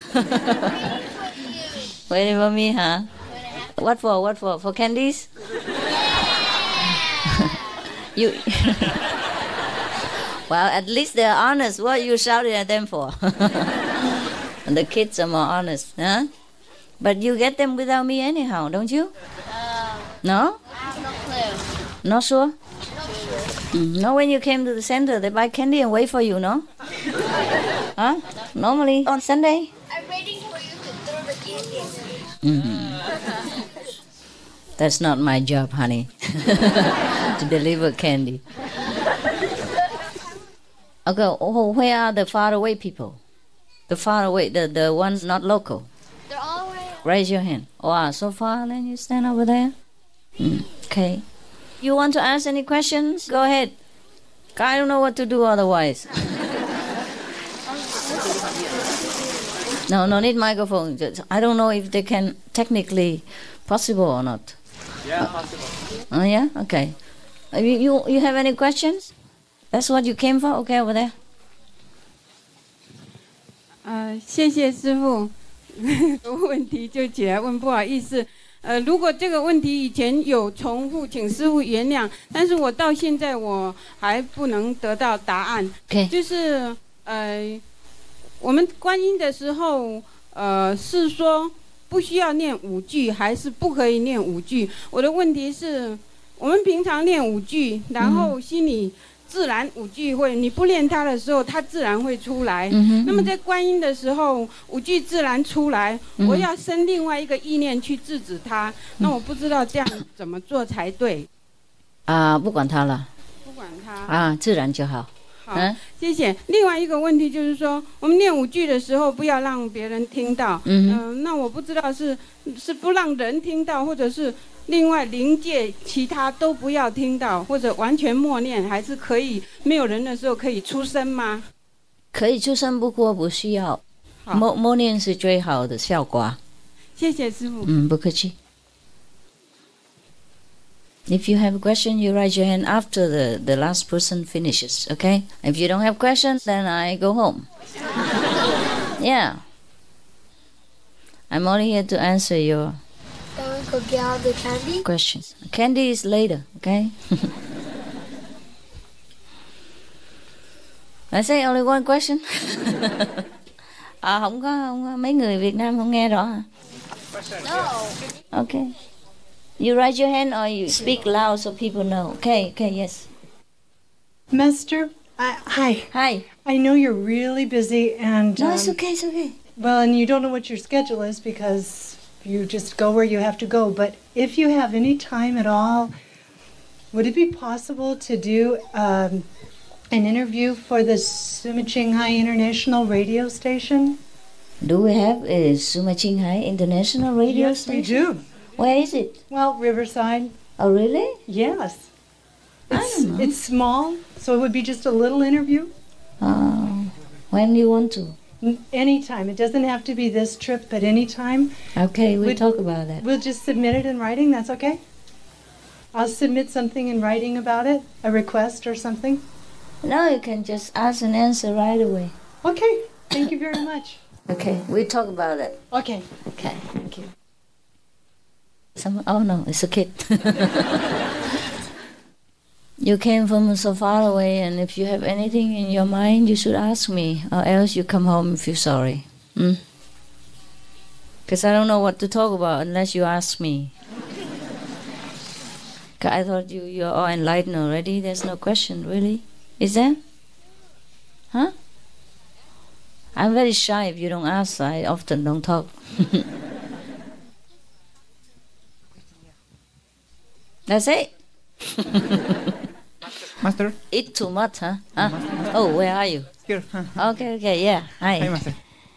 Waiting for me, huh? What for? What for? For candies? You. Well, at least they're honest. What are you shouting at them for? And the kids are more honest, huh? But you get them without me anyhow, don't you? No? I have no clue. Not sure? Not sure. No, when you came to the center, they buy candy and wait for you, no? Huh? Normally on Sunday? I'm waiting for you to throw the candy. That's not my job, honey. To deliver candy. Okay, where are the faraway people? The faraway, the ones not local. They're all right. Raise your hand. Wow, so far, then you stand over there. Okay. You want to ask any questions? Go ahead. I don't know what to do otherwise. No need microphone. I don't know if they can technically possible or not. Yeah, possible. Oh yeah? Okay. You have any questions? That's what you came for? Okay, over there. 谢谢师父。问题就起来问，不好意思。如果这个问题以前有重复，请师父原谅。但是我到现在我还不能得到答案。 Okay. 就是我们观音的时候，是说不需要念5句，还是不可以念5句？我的问题是，我们平常念5句，然后心里自然5句会，你不念它的时候，它自然会出来。那么在观音的时候，5句自然出来，我要生另外一个意念去制止它。那我不知道这样怎么做才对。 不管它了。 不管它。 自然就好。 好，谢谢。另外一个问题就是说，我们念5句的时候，不要让别人听到。那我不知道是不让人听到，或者是另外灵界其他都不要听到，或者完全默念，还是可以没有人的时候可以出声吗？ 可以出声，不过不需要。默念是最好的效果。 谢谢师父。 不客气。If you have a question, you raise your hand after the last person finishes, okay? If you don't have questions, then I go home. Yeah. I'm only here to answer your Go get all the candy? questions. Candy is later, okay? I say only one question. Không có mấy người Việt Nam không nghe rõ hả? No. Okay. You raise your hand or you speak loud so people know. Okay, yes. Master, hi. Hi. I know you're really busy and... No, it's okay. Well, and you don't know what your schedule is because you just go where you have to go. But if you have any time at all, would it be possible to do an interview for the Suma Qinghai International Radio Station? Do we have a Suma Qinghai International Radio Yes, Station? we do. Where is it? Well, Riverside. Oh, really? Yes. I don't know. It's small, so it would be just a little interview. When do you want to? Anytime. It doesn't have to be this trip, but anytime. Okay, we'll talk about that. We'll just submit it in writing. That's okay? I'll submit something in writing about it, a request or something. No, you can just ask and answer right away. Okay. Thank you very much. Okay, we'll talk about it. Okay. Okay, thank you. Oh no, it's a kid. You came from so far away, and if you have anything in your mind, you should ask me, or else you come home and feel sorry. Because I don't know what to talk about unless you ask me. 'Cause I thought you're all enlightened already. There's no question, really. Is there? Huh? I'm very shy. If you don't ask, I often don't talk. That's it. Master? Eat too much, huh? Oh, where are you? Here. Okay, yeah. Hi. Hi, Master.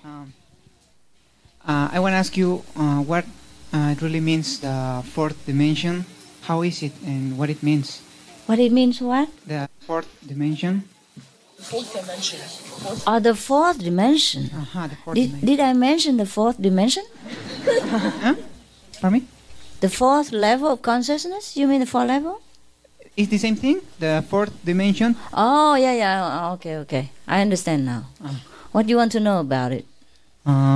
I want to ask you what it really means, the fourth dimension. How is it and what it means? What it means, what? The fourth dimension. Oh, the fourth dimension. The fourth dimension. Did I mention the fourth dimension? Huh? Pardon me? The fourth level of consciousness? You mean the fourth level? It's the same thing, the fourth dimension. Oh, yeah. Okay. I understand now. What do you want to know about it?